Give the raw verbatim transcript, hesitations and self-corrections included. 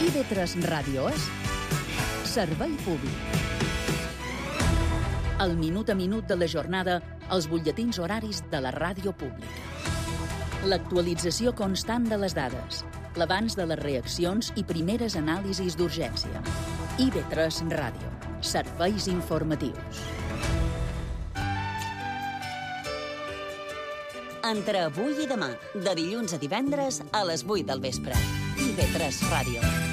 I V tres Ràdio és servei públic. El minut a minut de la jornada, els butlletins horaris de la ràdio pública. L'actualització constant de les dades, l'abans de les reaccions i primeres anàlisis d'urgència. I V tres Ràdio. Serveis informatius. Entre avui i demà, de dilluns a divendres a les vuit del vespre. I V tres Ràdio.